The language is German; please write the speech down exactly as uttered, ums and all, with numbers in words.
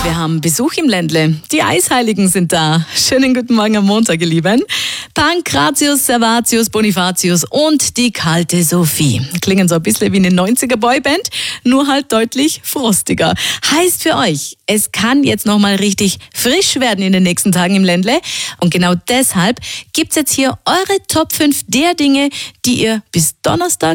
Wir haben Besuch im Ländle. Die Eisheiligen sind da. Schönen guten Morgen am Montag, ihr Lieben. Pankratius, Servatius, Bonifatius und die kalte Sophie. Klingen so ein bisschen wie eine neunziger-Boyband, nur halt deutlich frostiger. Heißt für euch, es kann jetzt nochmal richtig frisch werden in den nächsten Tagen im Ländle. Und genau deshalb gibt's jetzt hier eure Top fünf der Dinge, die ihr bis Donnerstag